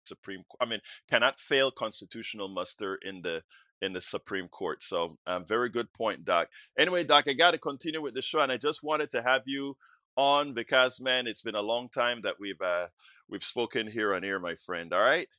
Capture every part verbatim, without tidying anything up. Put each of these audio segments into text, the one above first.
Supreme Court. I mean, cannot fail constitutional muster in the in the Supreme Court. So, um, very good point, Doc. Anyway, Doc, I got to continue with the show, and I just wanted to have you on because, man, it's been a long time that we've uh, we've spoken here on air, my friend. All right.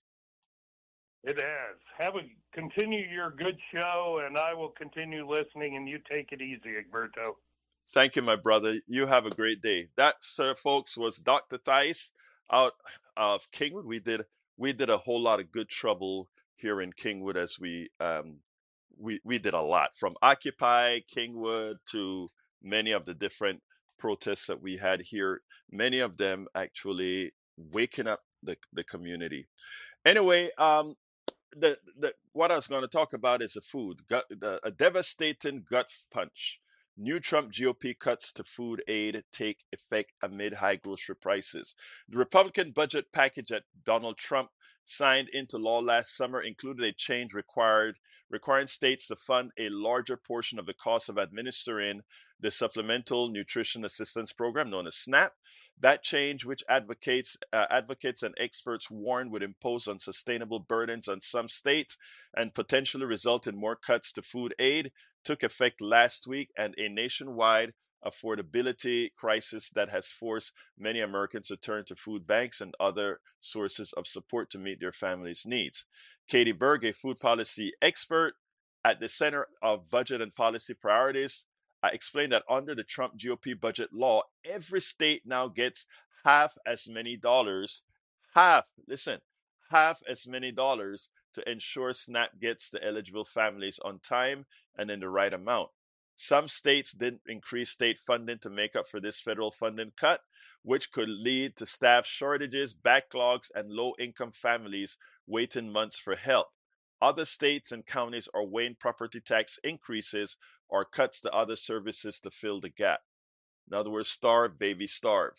It has. Have a continue your good show, and I will continue listening. And you take it easy, Egberto. Thank you, my brother. You have a great day. That, sir, folks, was Doctor Theis out of Kingwood. We did we did a whole lot of good trouble here in Kingwood as we um we we did a lot from Occupy Kingwood to many of the different protests that we had here. Many of them actually waking up the the community. Anyway, um, the, the what I was going to talk about is the food. Gut, the, a devastating gut punch. New Trump G O P cuts to food aid take effect amid high grocery prices. The Republican budget package that Donald Trump signed into law last summer included a change required requiring states to fund a larger portion of the cost of administering the Supplemental Nutrition Assistance Program, known as SNAP. That change, which advocates uh, advocates and experts warn would impose unsustainable burdens on some states and potentially result in more cuts to food aid, took effect last week, and a nationwide affordability crisis that has forced many Americans to turn to food banks and other sources of support to meet their families' needs. Katie Berg, a food policy expert at the Center of Budget and Policy Priorities, uh, explained that under the Trump G O P budget law, every state now gets half as many dollars, half, listen, half as many dollars to ensure SNAP gets to eligible families on time and in the right amount. Some states didn't increase state funding to make up for this federal funding cut, which could lead to staff shortages, backlogs, and low income families waiting months for help. Other states and counties are weighing property tax increases or cuts to other services to fill the gap. In other words, starve, baby, starve.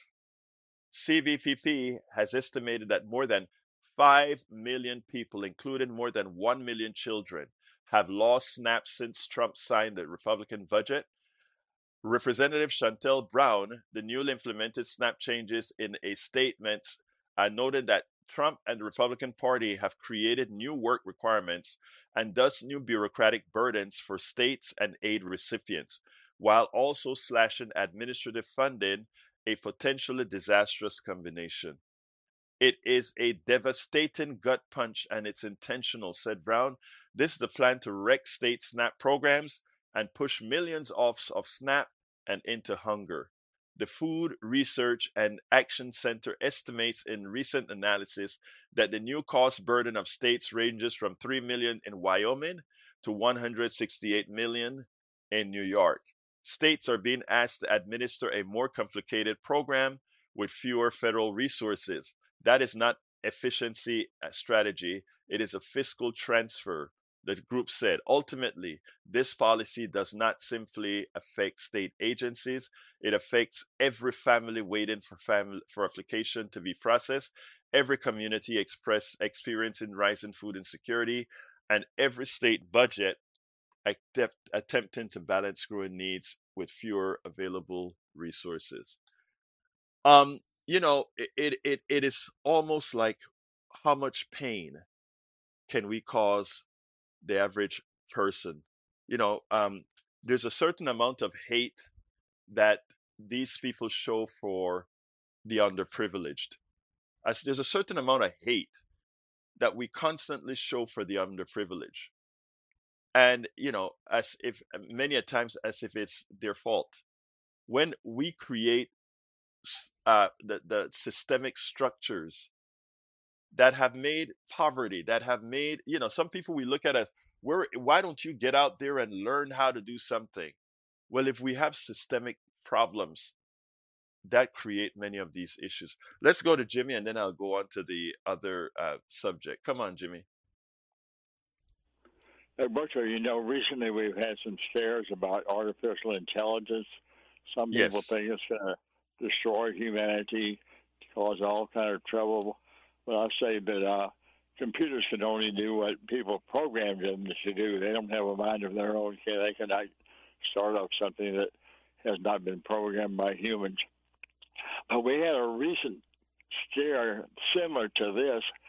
C V P P has estimated that more than five million people, including more than one million children, have lost SNAP since Trump signed the Republican budget. Representative Chantel Brown, the newly implemented SNAP changes in a statement, uh, noted that Trump and the Republican Party have created new work requirements and thus new bureaucratic burdens for states and aid recipients, while also slashing administrative funding, a potentially disastrous combination. It is a devastating gut punch and it's intentional, said Brown. This is the plan to wreck state SNAP programs and push millions off of SNAP and into hunger. The Food Research and Action Center estimates in recent analysis that the new cost burden of states ranges from three million dollars in Wyoming to one hundred sixty-eight million dollars in New York. States are being asked to administer a more complicated program with fewer federal resources. That is not efficiency strategy. It is a fiscal transfer, the group said. Ultimately, this policy does not simply affect state agencies. It affects every family waiting for family for application to be processed, every community express experiencing rising food insecurity, and every state budget attempt, attempting to balance growing needs with fewer available resources. Um, you know, it, it it is almost like how much pain can we cause the average person? You know, um, there's a certain amount of hate that these people show for the underprivileged. As there's a certain amount of hate that we constantly show for the underprivileged, and you know, as if many a times as if it's their fault. When we create uh, the the systemic structures that have made poverty, that have made, you know, some people we look at as, where, why don't you get out there and learn how to do something? Well, if we have systemic problems that create many of these issues. Let's go to Jimmy and then I'll go on to the other uh, subject. Come on, Jimmy. Hey, Butcher, you know, recently we've had some scares about artificial intelligence. Some people Yes. think it's going to destroy humanity, cause all kind of trouble. But I say that uh, computers can only do what people programmed them to do. They don't have a mind of their own. They cannot start up something that has not been programmed by humans. But we had a recent scare similar to this